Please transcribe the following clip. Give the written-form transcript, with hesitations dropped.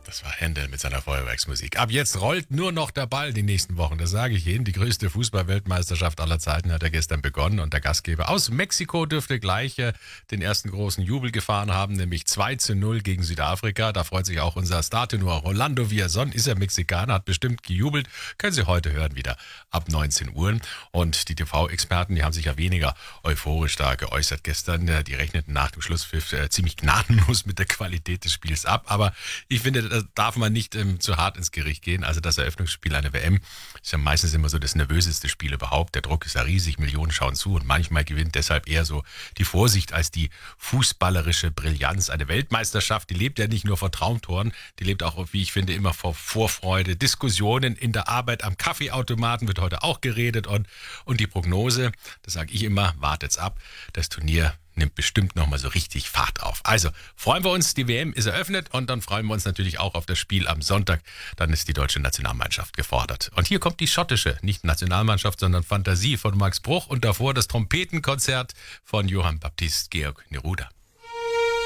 Das war Händel mit seiner Feuerwerksmusik. Ab jetzt rollt nur noch der Ball die nächsten Wochen. Das sage ich Ihnen. Die größte Fußball-Weltmeisterschaft aller Zeiten hat er gestern begonnen. Und der Gastgeber aus Mexiko dürfte gleich den ersten großen Jubel gefahren haben, nämlich 2:0 gegen Südafrika. Da freut sich auch unser Startenor Rolando Villazón. Ist er Mexikaner, hat bestimmt gejubelt. Können Sie heute hören wieder ab 19 Uhr. Und die TV-Experten, die haben sich ja weniger euphorisch da geäußert gestern. Die rechneten nach dem Schlusspfiff ziemlich gnadenlos mit der Qualität des Spiels ab. Aber ich finde, da darf man nicht zu hart ins Gericht gehen. Also das Eröffnungsspiel einer WM ist ja meistens immer so das nervöseste Spiel überhaupt. Der Druck ist ja riesig, Millionen schauen zu und manchmal gewinnt deshalb eher so die Vorsicht als die fußballerische Brillanz. Eine Weltmeisterschaft, die lebt ja nicht nur vor Traumtoren, die lebt auch, wie ich finde, immer vor Vorfreude. Diskussionen in der Arbeit am Kaffeeautomaten wird heute auch geredet und die Prognose, das sage ich immer, wartet's ab. Das Turnier nimmt bestimmt nochmal so richtig Fahrt auf. Also freuen wir uns, die WM ist eröffnet und dann freuen wir uns natürlich auch auf das Spiel am Sonntag. Dann ist die deutsche Nationalmannschaft gefordert. Und hier kommt die schottische, nicht Nationalmannschaft, sondern Fantasie von Max Bruch und davor das Trompetenkonzert von Johann Baptist Georg Neruda.